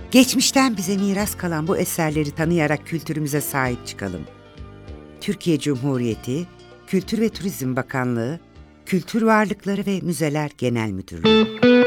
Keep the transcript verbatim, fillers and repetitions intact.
Geçmişten bize miras kalan bu eserleri tanıyarak kültürümüze sahip çıkalım. Türkiye Cumhuriyeti Kültür ve Turizm Bakanlığı, Kültür Varlıkları ve Müzeler Genel Müdürlüğü.